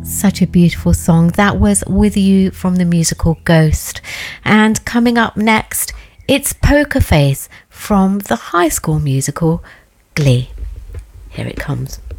Such a beautiful song. That was With You from the musical Ghost. And coming up next, it's Poker Face from the High School musical Glee. Here it comes.